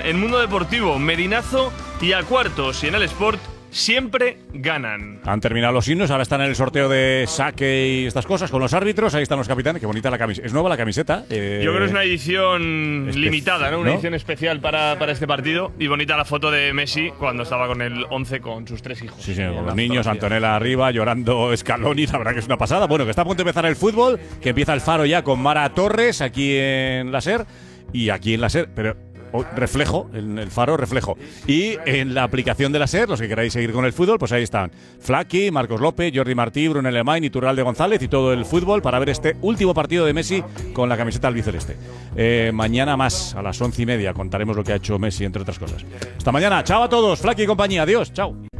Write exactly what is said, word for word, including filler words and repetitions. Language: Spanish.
el mundo deportivo, Medinazo y a cuartos y en el Sport siempre ganan. Han terminado los himnos, ahora están en el sorteo de saque y estas cosas con los árbitros. Ahí están los capitanes, qué bonita la camiseta. Es nueva la camiseta. Eh, Yo creo que es una edición limitada, ¿no? Una ¿no? edición especial para, para este partido. Y bonita la foto de Messi cuando estaba con el once con sus tres hijos. Sí, sí, con la los niños, fotografía. Antonella arriba, llorando Scaloni, la verdad que es una pasada. Bueno, que está a punto de empezar el fútbol, que empieza el Faro ya con Mara Torres aquí en la SER y aquí en la SER, pero oh, reflejo, en el Faro reflejo. Y en la aplicación de la SER, los que queráis seguir con el fútbol, pues ahí están Flaky, Marcos López, Jordi Martí, Brunel Lemain, Iturralde González y todo el fútbol para ver este último partido de Messi con la camiseta albiceleste. Eh, mañana más, a las once y media, contaremos lo que ha hecho Messi, entre otras cosas. Hasta mañana, chao a todos, Flaky y compañía, adiós, chao.